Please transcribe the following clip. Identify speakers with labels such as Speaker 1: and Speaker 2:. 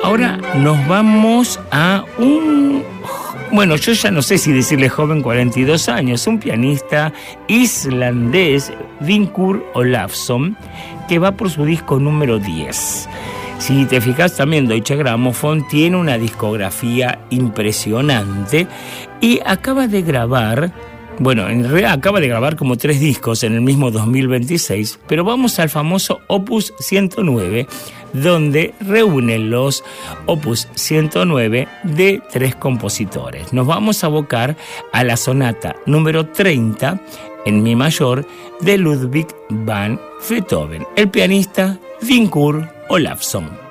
Speaker 1: ahora nos vamos a bueno, yo ya no sé si decirle joven, 42 años, un pianista islandés, Vinkur Olafsson, que va por su disco número 10. Si te fijas también, Deutsche Grammophon tiene una discografía impresionante y acaba de grabar, bueno, en realidad acaba de grabar como 3 discos en el mismo 2026, pero vamos al famoso Opus 109, donde reúnen los Opus 109 de 3 compositores. Nos vamos a abocar a la sonata número 30 en mi mayor de Ludwig van Beethoven, el pianista Vinkur Olafsson.